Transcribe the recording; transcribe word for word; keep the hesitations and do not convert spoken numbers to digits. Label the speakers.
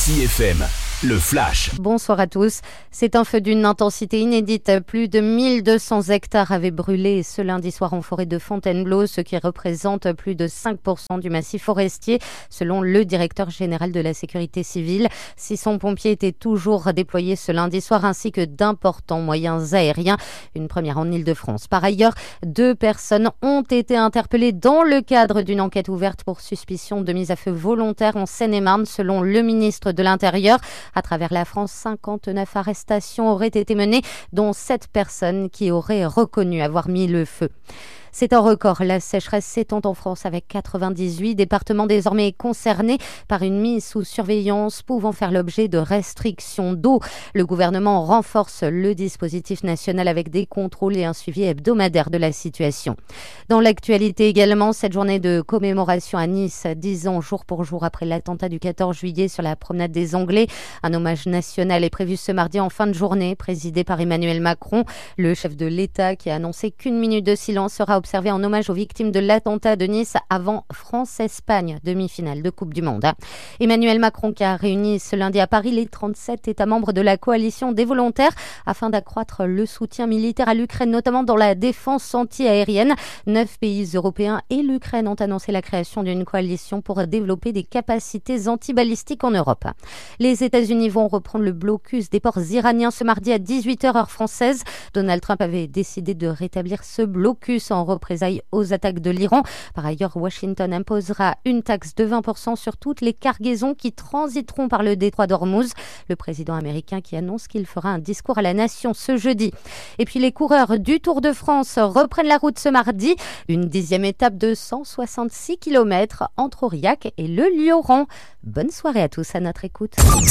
Speaker 1: Ici F M, le Flash.
Speaker 2: Bonsoir à tous. C'est un feu d'une intensité inédite. Plus de mille deux cents hectares avaient brûlé ce lundi soir en forêt de Fontainebleau, ce qui représente plus de cinq pour cent du massif forestier, selon le directeur général de la sécurité civile. six cents pompiers étaient toujours déployés ce lundi soir, ainsi que d'importants moyens aériens, une première en Île-de-France. Par ailleurs, deux personnes ont été interpellées dans le cadre d'une enquête ouverte pour suspicion de mise à feu volontaire en Seine-et-Marne, selon le ministre de l'Intérieur. À travers la France, cinquante-neuf arrestations auraient été menées, dont sept personnes qui auraient reconnu avoir mis le feu. C'est un record. La sécheresse s'étend en France avec quatre-vingt-dix-huit départements désormais concernés par une mise sous surveillance pouvant faire l'objet de restrictions d'eau. Le gouvernement renforce le dispositif national avec des contrôles et un suivi hebdomadaire de la situation. Dans l'actualité également, cette journée de commémoration à Nice, dix ans jour pour jour après l'attentat du quatorze juillet sur la promenade des Anglais. Un hommage national est prévu ce mardi en fin de journée, présidé par Emmanuel Macron. Le chef de l'État qui a annoncé qu'une minute de silence sera observé en hommage aux victimes de l'attentat de Nice avant France-Espagne, demi-finale de Coupe du Monde. Emmanuel Macron qui a réuni ce lundi à Paris les trente-sept États membres de la coalition des volontaires afin d'accroître le soutien militaire à l'Ukraine, notamment dans la défense anti-aérienne. Neuf pays européens et l'Ukraine ont annoncé la création d'une coalition pour développer des capacités antibalistiques en Europe. Les États-Unis vont reprendre le blocus des ports iraniens ce mardi à dix-huit heures heure française. Donald Trump avait décidé de rétablir ce blocus en représailles aux attaques de l'Iran. Par ailleurs, Washington imposera une taxe de vingt pour cent sur toutes les cargaisons qui transiteront par le détroit d'Ormuz. Le président américain qui annonce qu'il fera un discours à la nation ce jeudi. Et puis les coureurs du Tour de France reprennent la route ce mardi. Une dixième étape de cent soixante-six kilomètres entre Aurillac et le Lioran. Bonne soirée à tous à notre écoute.